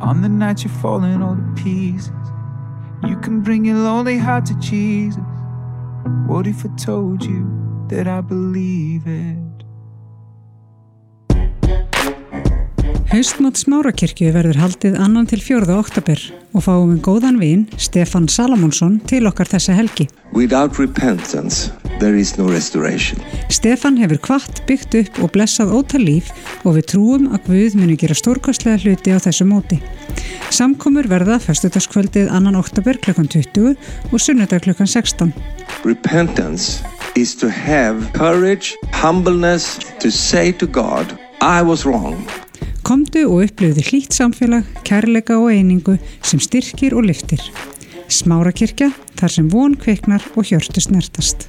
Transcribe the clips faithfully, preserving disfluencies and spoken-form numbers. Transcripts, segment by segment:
On the night you're falling all to pieces, you can bring your lonely heart to Jesus. What if I told you that I believe it? Haustmót Smárakirkju verður haldið annan til fjórða október og fáum við góðan vin, Stefán Salomonsson, til okkar þessa helgi. Without repentance, there is no restoration. Stefán hefur hvatt, byggt upp og blessað ótal líf og við trúum að Guð muni gera stórkostlega hluti á þessu móti. Samkomur verða föstudagskvöldið annan október klukkan tuttugu og sunnudag klukkan sextán. Repentance is to have courage, humbleness to say to God, I was wrong. Komdu og upplifðu hlýtt samfélag, kærleika og einingu sem styrkir og lyftir. Smárakirkja, þar sem von kviknar og hjörtu snertast.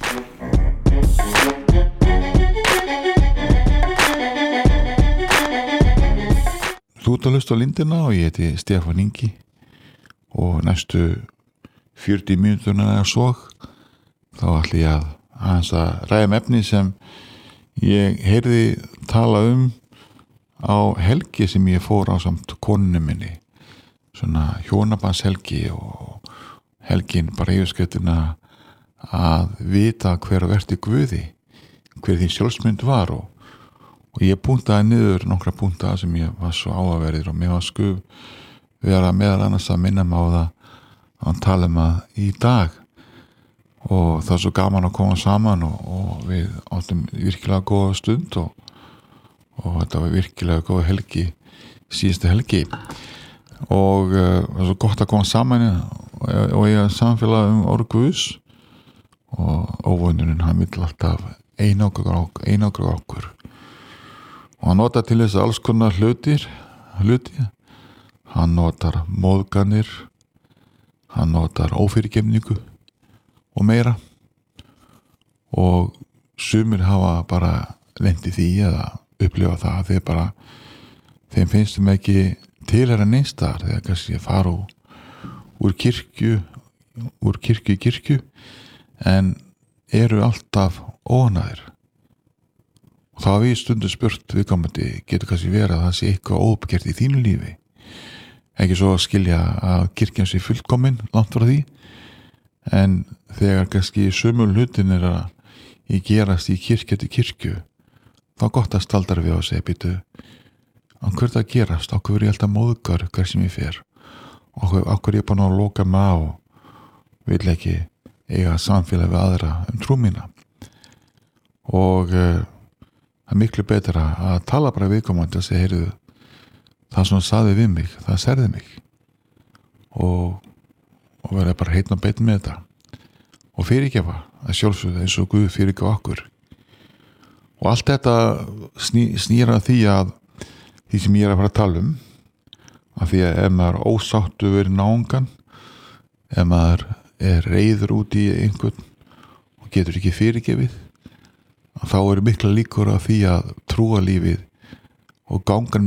Þú ert að hlusta á Lindina og ég heiti Stefán Ingi og næstu fjörutíu mínúturnar eða svo þá ætla ég að aðeins að ræða um efni sem ég heyrði tala um á helgi sem ég fór á samt konunni minni, svona hjónabandshelgi og helgin bara yfirskriftina að vita hver að verti Guði, hver því sjálfsmynd var og, og ég punktaði niður nokkra punkta sem ég var svo áhugaverðir og mér var skuf vera meðal annars að minna mig á það að hann tala um að í dag og það er svo gaman að koma saman og, og við áttum virkilega góða stund og og þetta var virkilega góð helgi síðustu helgi og uh, það var svo gott að koma saman og, og ég samfélag um orð Guðs og óvönduninn hann vill alltaf einangra einangra okkur og hann notar til þess alls konar hlutir hluti hann notar móðganir hann notar ófyrirgefningu og meira og sumir hafa bara lent í því eða upplifa það að þeir bara þeim finnst þeim ekki tilheyra neinstar þegar kannski að fara úr kirkju úr kirkju í kirkju en eru alltaf óánægðir og þá hafa við stundu spurt viðkomandi getur kannski verið að það sé eitthvað óuppgert í þínu lífi ekki svo að skilja að kirkjan sé fullkomin langt frá því en þegar kannski sömu hlutin er að ég gerast í kirkju til kirkju þá gott að staldra við og segja býtu á hverju það gerast, á hverju ég held að móðgar hver sem ég fer og á hverju ég er búin að loka mig á vil ekki eiga samfélag við aðra um trú mína og uh, það er miklu betra að tala bara viðkomandi og segja heyrðu það sem hann saði við mig, það særði mig og, og verða bara heitn og beitn með þetta og fyrirgefa að sjálfsögðu eins og Guð fyrirgefa okkur og allt þetta sný, snýra því að því sem ég er að fara að tala um að því að ef maður er ósáttu verið náungan ef maður er reiður út í einhvern og getur ekki fyrirgefið þá eru mikla líkur að því að trúarlífið og gangan